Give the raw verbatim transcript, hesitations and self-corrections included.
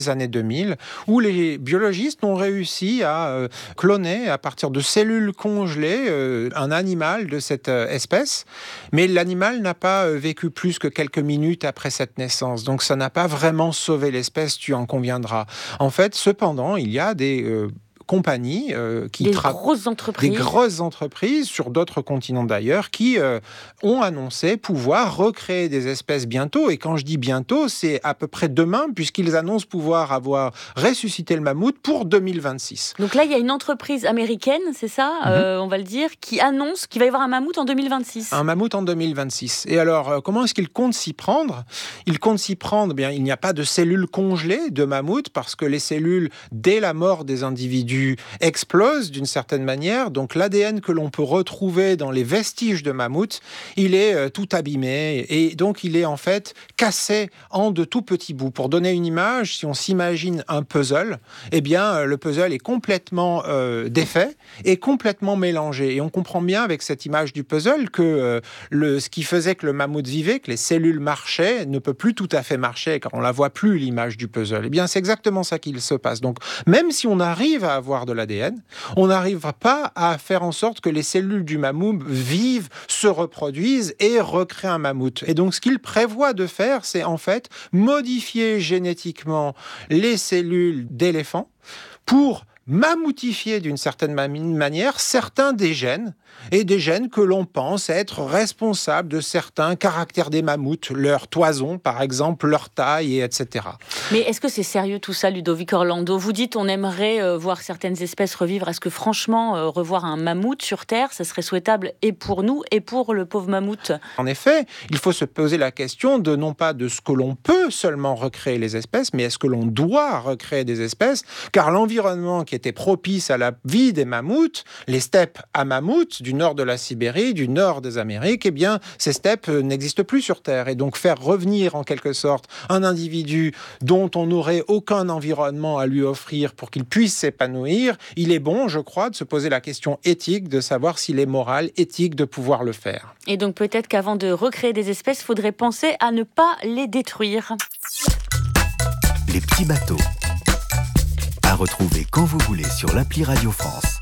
années deux mille, où les biologistes ont réussi à euh, cloner à partir de cellules congelées euh, un animal de cette euh, espèce, mais l'animal n'a pas euh, vécu plus que quelques minutes après cette naissance, donc ça n'a pas vraiment sauvé l'espèce, tu en conviendras. En fait, cependant, il y a des euh, compagnies euh, qui des tra- grosses entreprises, des grosses entreprises sur d'autres continents d'ailleurs qui euh, ont annoncé pouvoir recréer des espèces bientôt. Et quand je dis bientôt, c'est à peu près demain, puisqu'ils annoncent pouvoir avoir ressuscité le mammouth pour deux mille vingt-six. Donc là, il y a une entreprise américaine, c'est ça, mm-hmm. euh, on va le dire, qui annonce qu'il va y avoir un mammouth en deux mille vingt-six. Un mammouth en deux mille vingt-six. Et alors, euh, comment est-ce qu'ils comptent s'y prendre ? Ils comptent s'y prendre, eh bien, il n'y a pas de cellules congelées de mammouth, parce que les cellules, dès la mort des individus, explosent d'une certaine manière. Donc l'A D N que l'on peut retrouver dans les vestiges de mammouth, il est euh, tout abîmé et donc il est en fait cassé en de tout petits bouts. Pour donner une image, si on s'imagine un puzzle, eh bien euh, le puzzle est complètement euh, défait et complètement mélangé. Et on comprend bien avec cette image du puzzle que euh, le, ce qui faisait que le mammouth vivait, que les cellules marchaient, ne peut plus tout à fait marcher car on la voit plus l'image du puzzle. Eh bien c'est exactement ça qu'il se passe. Donc même si on arrive à avoir de l'A D N, on n'arrivera pas à faire en sorte que les cellules du mammouth vivent, se reproduisent et recréent un mammouth. Et donc, ce qu'il prévoit de faire, c'est en fait modifier génétiquement les cellules d'éléphants pour mammouthifier d'une certaine manière certains des gènes, et des gènes que l'on pense être responsables de certains caractères des mammouths, leur toison par exemple, leur taille, et etc. Mais est-ce que c'est sérieux tout ça, Ludovic Orlando ? Vous dites on aimerait euh, voir certaines espèces revivre. Est-ce que franchement, euh, revoir un mammouth sur Terre, ça serait souhaitable et pour nous et pour le pauvre mammouth ? En effet, il faut se poser la question de non pas de ce que l'on peut seulement recréer les espèces, mais est-ce que l'on doit recréer des espèces ? Car l'environnement qui était propice à la vie des mammouths, les steppes à mammouths du nord de la Sibérie, du nord des Amériques, eh bien, ces steppes n'existent plus sur Terre. Et donc, faire revenir en quelque sorte un individu dont on n'aurait aucun environnement à lui offrir pour qu'il puisse s'épanouir, il est bon, je crois, de se poser la question éthique, de savoir s'il est moral, éthique de pouvoir le faire. Et donc, peut-être qu'avant de recréer des espèces, il faudrait penser à ne pas les détruire. Les petits bateaux. À retrouver quand vous voulez sur l'appli Radio France.